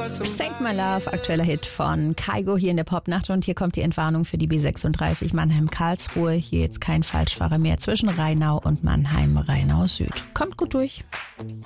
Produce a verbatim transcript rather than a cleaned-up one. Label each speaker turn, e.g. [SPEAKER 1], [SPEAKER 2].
[SPEAKER 1] Save My Love, aktueller Hit von Kygo hier in der Popnacht. Und hier kommt die Entwarnung für die B sechsunddreißig Mannheim-Karlsruhe. Hier jetzt kein Falschfahrer mehr zwischen Rheinau und Mannheim-Rheinau Süd. Kommt gut durch.